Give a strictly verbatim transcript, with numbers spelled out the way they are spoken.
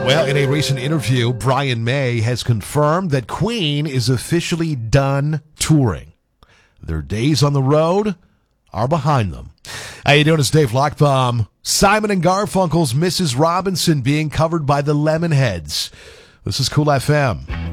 Well, in a recent interview, Brian May has confirmed that Queen is officially done touring. Their days on the road are behind them. How you doing? It's Dave Lockbaum. Simon and Garfunkel's Missus Robinson being covered by the Lemonheads. This is Cool F M.